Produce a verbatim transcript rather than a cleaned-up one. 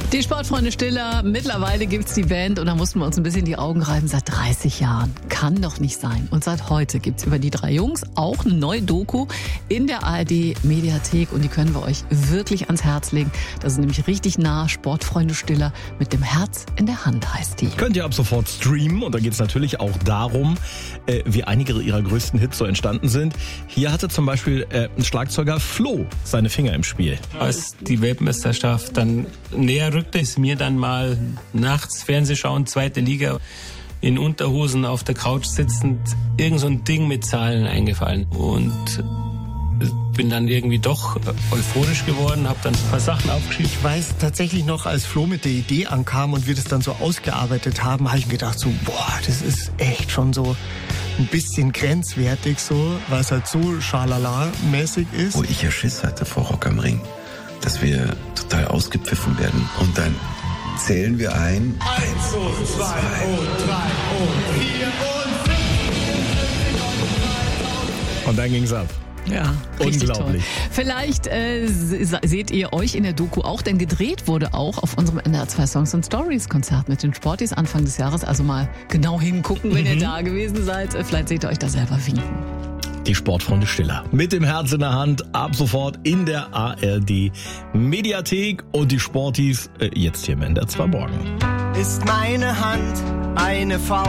Die Sportfreunde Stiller, mittlerweile gibt's die Band und da mussten wir uns ein bisschen die Augen reiben. Seit dreißig Jahren. Kann doch nicht sein. Und seit heute gibt's über die drei Jungs auch eine neue Doku in der A R D-Mediathek und die können wir euch wirklich ans Herz legen. Das ist nämlich richtig nah. Sportfreunde Stiller mit dem Herz in der Hand heißt die. Könnt ihr ab sofort streamen und da geht's natürlich auch darum, äh, wie einige ihrer größten Hits so entstanden sind. Hier hatte zum Beispiel äh, ein Schlagzeuger Flo seine Finger im Spiel. Als die Weltmeisterschaft dann näher rückte, ist mir dann mal nachts Fernsehschauen, zweite Liga, in Unterhosen auf der Couch sitzend, irgend so ein Ding mit Zahlen eingefallen. Und bin dann irgendwie doch euphorisch geworden, habe dann ein paar Sachen aufgeschrieben. Ich weiß tatsächlich noch, als Flo mit der Idee ankam und wir das dann so ausgearbeitet haben, habe ich mir gedacht so, boah, das ist echt schon so ein bisschen grenzwertig so, weil es halt so schalala-mäßig ist. Wo ich ja Schiss hatte vor Rock am Ring, dass wir total ausgepfiffen werden. Und dann zählen wir ein. Eins und zwei und drei und vier und fünf. Und dann ging's ab. Ja, richtig unglaublich. Toll. Vielleicht äh, seht ihr euch in der Doku auch, denn gedreht wurde auch auf unserem N D R zwei Songs and Stories Konzert mit den Sportis Anfang des Jahres. Also mal genau hingucken, wenn mhm. ihr da gewesen seid. Vielleicht seht ihr euch da selber winken. Die Sportfreunde Stiller. Mit dem Herz in der Hand, ab sofort in der A R D-Mediathek und die Sportis äh, jetzt hier im N D R zwei Morgen. Ist meine Hand eine Faust?